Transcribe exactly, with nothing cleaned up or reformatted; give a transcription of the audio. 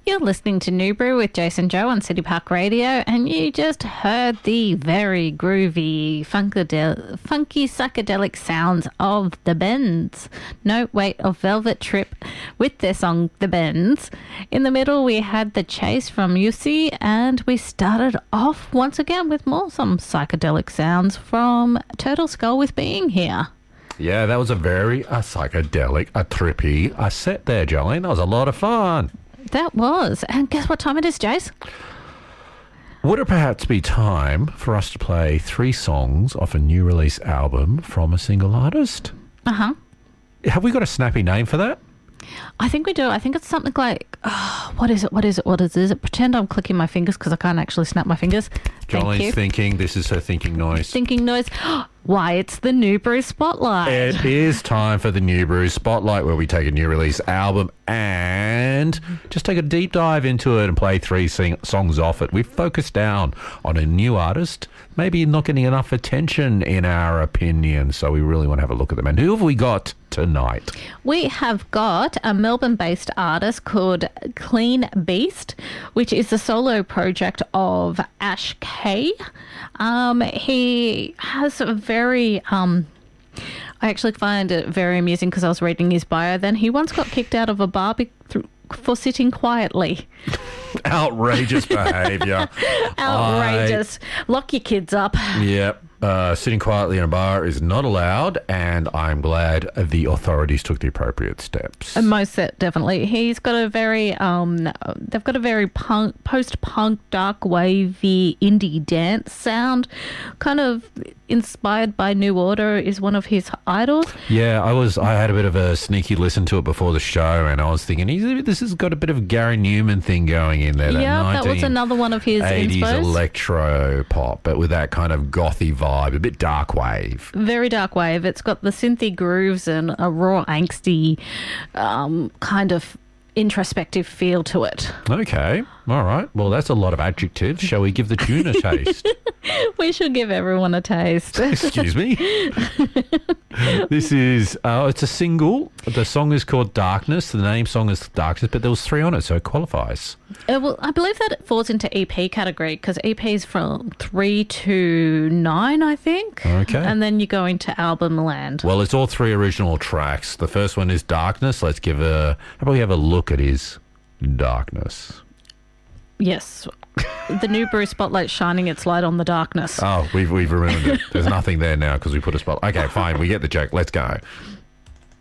You're listening to New Brew with Jason Joe on City Park Radio, and you just heard the very groovy, funkadel- funky, psychedelic sounds of The Bends. No, wait, of Velvet Trip with their song The Bends. In the middle, we had The Chase from Yussi, and we started off once again with more some psychedelic sounds from Turtle Skull with Being Here. Yeah, that was a very a psychedelic, a trippy a set there, Jolene. That was a lot of fun. That was. And guess what time it is, Jace? Would it perhaps be time for us to play three songs off a new release album from a single artist? Uh-huh. Have we got a snappy name for that? I think we do. I think it's something like, oh, what is it? What is it? What is it? Is it? Pretend I'm clicking my fingers because I can't actually snap my fingers. Thank Jolene's you. thinking. This is her thinking noise. Thinking noise. Why, it's the New Brew Spotlight. It is time for the New Brew Spotlight, where we take a new release album and just take a deep dive into it and play three sing- songs off it. We've focused down on a new artist, maybe not getting enough attention in our opinion, so we really want to have a look at them. And who have we got tonight? We have got a Melbourne-based artist called Clean Beast, which is the solo project of Ash K. Um, he has a very... Um, I actually find it very amusing because I was reading his bio. Then he once got kicked out of a bar be- th- for sitting quietly. Outrageous behaviour. Outrageous. I... Lock your kids up. Yep. Uh, sitting quietly in a bar is not allowed, and I'm glad the authorities took the appropriate steps. And most definitely. He's got a very, um, they've got a very punk, post-punk, dark, wavy, indie dance sound, kind of inspired by New Order, is one of his idols. Yeah, I was. I had a bit of a sneaky listen to it before the show, and I was thinking, he's, this has got a bit of Gary Newman thing going in there. That Yeah, that was another one of his eighties inspos. Electro pop, but with that kind of gothy vibe, a bit dark wave. Very dark wave. It's got the synthy grooves and a raw, angsty um, kind of introspective feel to it. Okay, all right. Well, that's a lot of adjectives. Shall we give the tune a taste? We should give everyone a taste. Excuse me. This is, uh, it's a single. The song is called Darkness. The name song is Darkness, but there was three on it, so it qualifies. Uh, well, I believe that it falls into E P category because E P is from three to nine, I think. Okay. And then you go into album land. Well, it's all three original tracks. The first one is Darkness. Let's give a, how about we have a look at his Darkness? Yes. The New Brew Spotlight shining its light on the darkness. Oh, we've, we've ruined it. There's nothing there now because we put a spot. Okay, fine. We get the joke. Let's go.